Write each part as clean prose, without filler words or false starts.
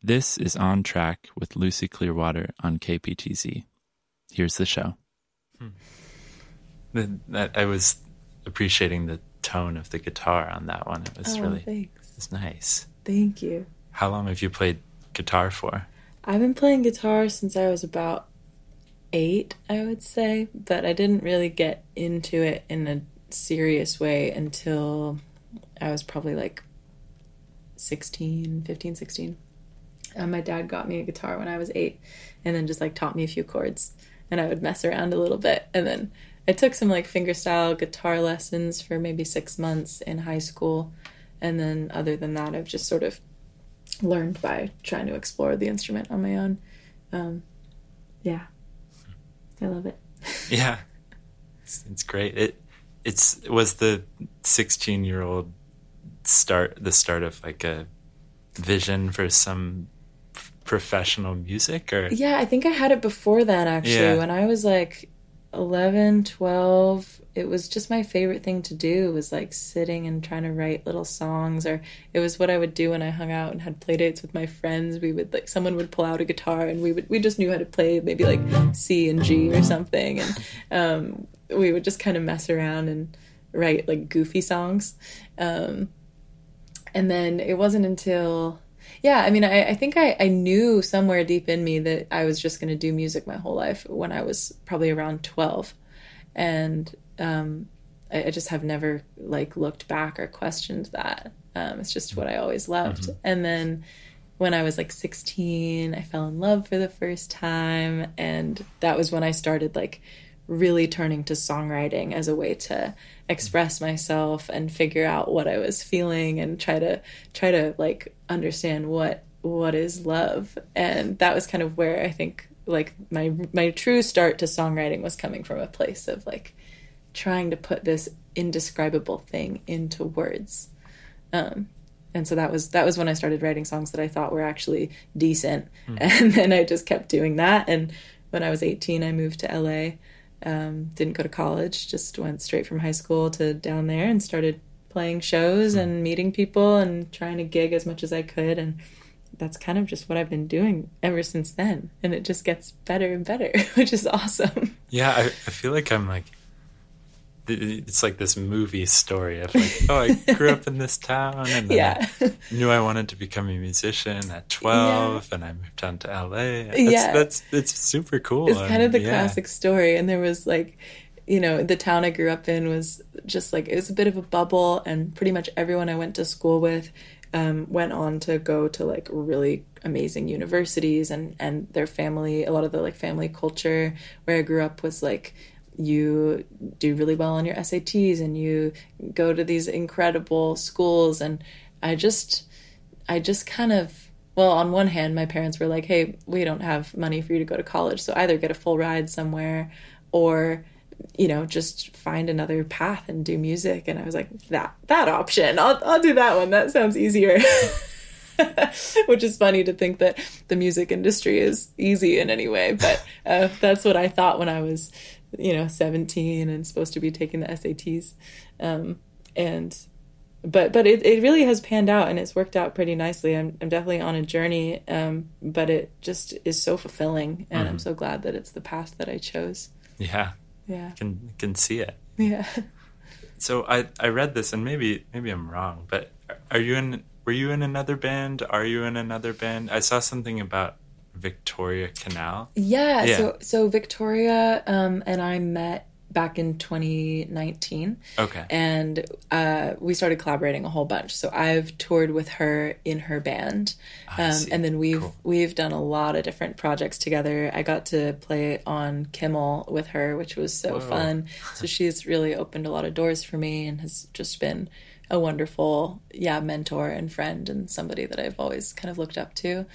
This is On Track with Lucy Clearwater on KPTZ. Here's the show. I was appreciating the tone of the guitar on that one. It was thanks. It was nice. Thank you. How long have you played guitar for? I've been playing guitar since I was about 8, I would say, but I didn't really get into it in a serious way until I was probably like 15, 16. My dad got me a guitar when I was 8 and then just like taught me a few chords, and I would mess around a little bit. And then I took some like fingerstyle guitar lessons for maybe 6 months in high school. And then other than that, I've just sort of learned by trying to explore the instrument on my own. Yeah, I love it. Yeah, it's great. It was the 16-year-old the start of like a vision for some professional music, or? Yeah, I think I had it before that, actually. Yeah. When I was like 11, 12, it was just my favorite thing to do, was like sitting and trying to write little songs. Or it was what I would do when I hung out and had play dates with my friends. We would like, someone would pull out a guitar and we just knew how to play maybe like C and G or something, and we would just kind of mess around and write like goofy songs. And then it wasn't until, I mean, I think I knew somewhere deep in me that I was just going to do music my whole life when I was probably around 12. And I just have never like looked back or questioned that. It's just what I always loved. Mm-hmm. And then when I was like 16, I fell in love for the first time. And that was when I started like really turning to songwriting as a way to express myself and figure out what I was feeling and try to like understand what is love. And that was kind of where I think like my true start to songwriting was coming from a place of like trying to put this indescribable thing into words. And so that was when I started writing songs that I thought were actually decent. And then I just kept doing that. And when I was 18, I moved to LA. Didn't go to college, just went straight from high school to down there and started playing shows and meeting people and trying to gig as much as I could. And that's kind of just what I've been doing ever since then. And it just gets better and better, which is awesome. Yeah, I feel like I'm like, it's like this movie story of like, oh, I grew up in this town and then I knew I wanted to become a musician at 12 and I moved down to LA. It's super cool. It's kind of the classic story. And there was like, you know, the town I grew up in was just like, it was a bit of a bubble, and pretty much everyone I went to school with went on to go to like really amazing universities, and their family, a lot of the like family culture where I grew up was like, you do really well on your SATs and you go to these incredible schools. And I just kind of, well, on one hand, my parents were like, hey, we don't have money for you to go to college, so either get a full ride somewhere or, you know, just find another path and do music. And I was like, that option, I'll do that one. That sounds easier. Which is funny to think that the music industry is easy in any way. But that's what I thought when I was, 17 and supposed to be taking the SATs. But it really has panned out, and it's worked out pretty nicely. I'm definitely on a journey, but it just is so fulfilling, and I'm so glad that it's the path that I chose. Yeah. Yeah. Can see it. Yeah. So I read this, and maybe I'm wrong, but were you in another band? Are you in another band? I saw something about Victoria Canal. Yeah. So Victoria and I met back in 2019. Okay. And we started collaborating a whole bunch. So I've toured with her in her band. And then we've done a lot of different projects together. I got to play on Kimmel with her, which was so fun. So she's really opened a lot of doors for me and has just been a wonderful, mentor and friend, and somebody that I've always kind of looked up to.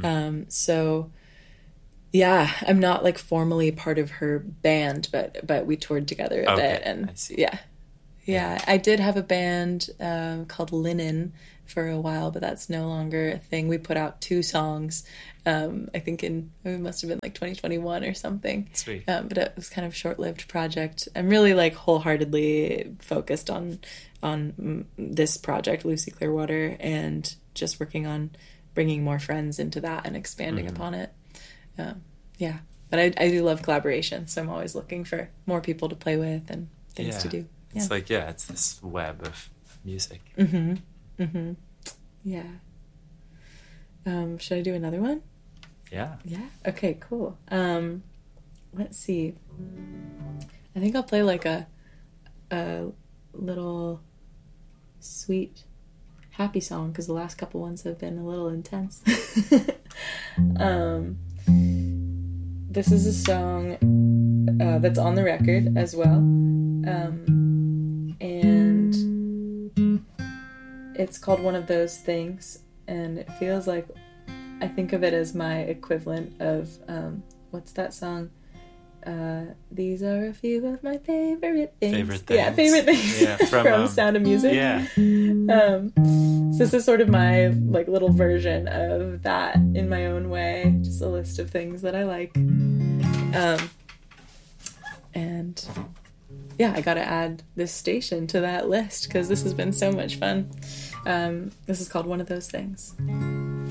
I'm not like formally part of her band, but we toured together a bit. And I see. I did have a band called Linen for a while, but that's no longer a thing. We put out 2 songs, I think it must have been like 2021 or something. Sweet. But it was kind of a short-lived project. I'm really like wholeheartedly focused on this project, Lucy Clearwater, and just working on bringing more friends into that and expanding upon it. Yeah. But I do love collaboration, so I'm always looking for more people to play with and things to do. Yeah. It's like, it's this web of music. Yeah. Should I do another one? Yeah. Yeah. Okay, cool. Let's see. I think I'll play like a little sweet, happy song, because the last couple ones have been a little intense. This is a song that's on the record as well. And it's called One of Those Things. And it feels like, I think of it as my equivalent of, what's that song? These are a few of my favorite things. Yeah, favorite things. Yeah, from Sound of Music. Yeah. So this is sort of my like little version of that in my own way. Just a list of things that I like. And yeah, I got to add this station to that list because this has been so much fun. This is called One of Those Things.